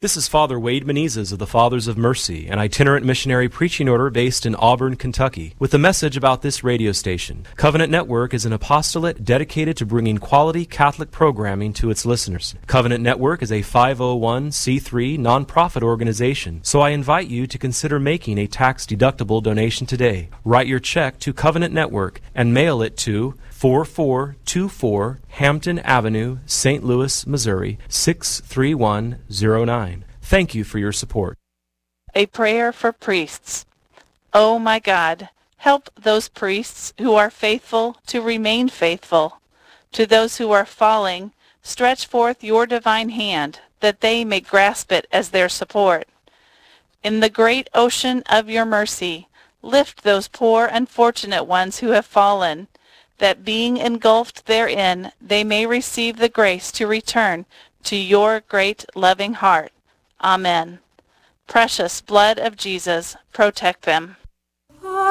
This is Father Wade Menezes of the Fathers of Mercy, an itinerant missionary preaching order based in Auburn, Kentucky, with a message about this radio station. Covenant Network is an apostolate dedicated to bringing quality Catholic programming to its listeners. Covenant Network is a 501c3 nonprofit organization, so I invite you to consider making a tax-deductible donation today. Write your check to Covenant Network and mail it to 4424 Hampton Avenue, St. Louis, Missouri, 63109. Thank you for your support. A prayer for priests. Oh my God, help those priests who are faithful to remain faithful. To those who are falling, stretch forth your divine hand, that they may grasp it as their support. In the great ocean of your mercy, lift those poor unfortunate ones who have fallen, that being engulfed therein, they may receive the grace to return to your great loving heart. Amen. Precious blood of Jesus, protect them.